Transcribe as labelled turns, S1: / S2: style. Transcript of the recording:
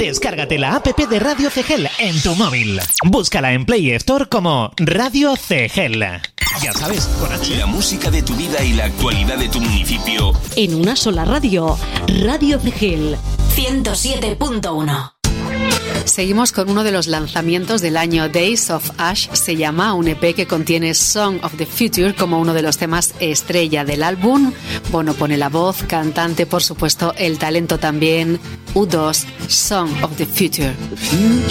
S1: Descárgate la app de Radio Cegel en tu móvil. Búscala en Play Store como Radio Cegel. Ya sabes, con H.
S2: La música de tu vida y la actualidad de tu municipio.
S3: En una sola radio. Radio Cegel 107.1.
S4: Seguimos con uno de los lanzamientos del año. Days of Ash se llama, un EP que contiene Song of the Future como uno de los temas estrella del álbum. Bono pone la voz, cantante, por supuesto, el talento también. U2, Song of the Future.